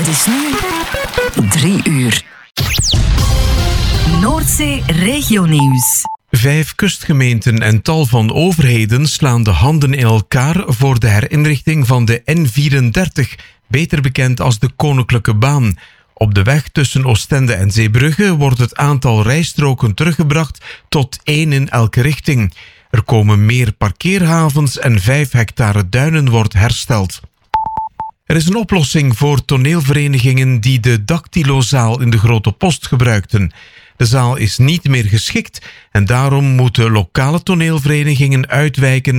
Het is nu 3 uur. Noordzee Regionieuws. 5 kustgemeenten en tal van overheden slaan de handen in elkaar voor de herinrichting van de N34, beter bekend als de Koninklijke Baan. Op de weg tussen Oostende en Zeebrugge wordt het aantal rijstroken teruggebracht tot 1 in elke richting. Er komen meer parkeerhavens en 5 hectare duinen wordt hersteld. Er is een oplossing voor toneelverenigingen die de Dactylozaal in de Grote Post gebruikten. De zaal is niet meer geschikt en daarom moeten lokale toneelverenigingen uitwijken